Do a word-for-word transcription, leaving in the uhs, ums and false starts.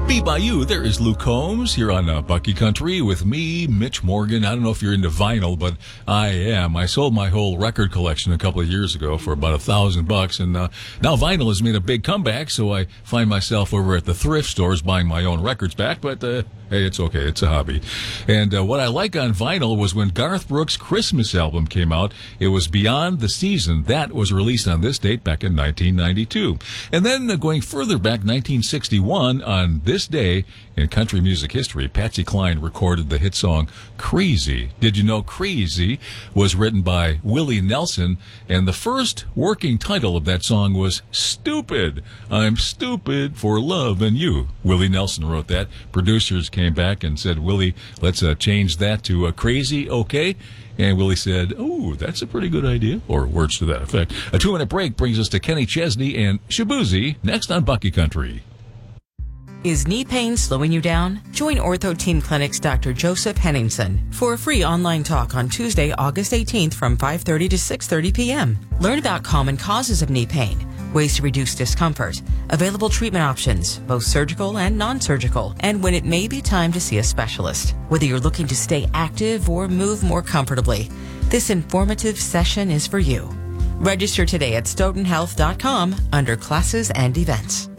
Be By You, there is Luke Combs here on uh, Bucky Country with me, Mitch Morgan. I don't know if you're into vinyl, but I am. I sold my whole record collection a couple of years ago for about a thousand bucks, and uh, now vinyl has made a big comeback, so I find myself over at the thrift stores buying my own records back, but uh, hey, it's okay. It's a hobby. And uh, what I like on vinyl was when Garth Brooks' Christmas album came out. It was Beyond the Season. That was released on this date back in nineteen ninety-two. And then uh, going further back, nineteen sixty-one, on this day in country music history, Patsy Cline recorded the hit song Crazy. Did you know Crazy was written by Willie Nelson, and the first working title of that song was Stupid. I'm stupid for loving you. Willie Nelson wrote that. Producers came back and said, Willie, let's uh, change that to uh, Crazy, okay? And Willie said, oh, that's a pretty good idea, or words to that effect. A two-minute break brings us to Kenny Chesney and Shabuzi next on Bucky Country. Is knee pain slowing you down? Join Ortho Team Clinic's Doctor Joseph Henningsen for a free online talk on Tuesday, August eighteenth from five thirty to six thirty p.m. Learn about common causes of knee pain, ways to reduce discomfort, available treatment options, both surgical and non-surgical, and when it may be time to see a specialist. Whether you're looking to stay active or move more comfortably, this informative session is for you. Register today at stoughton health dot com under classes and events.